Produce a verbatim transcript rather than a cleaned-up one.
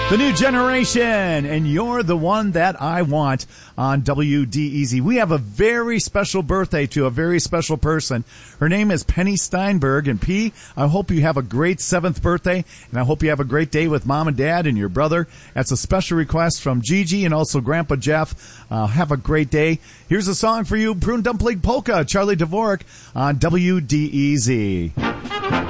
The New Generation, and You're the One That I Want on W D E Z. We have a very special birthday to a very special person. Her name is Penny Steinberg, and P, I hope you have a great seventh birthday, and I hope you have a great day with Mom and Dad and your brother. That's a special request from Gigi and also Grandpa Jeff. Uh, have a great day. Here's a song for you, Prune Dumpling Polka, Charlie Dvorak on W D E Z.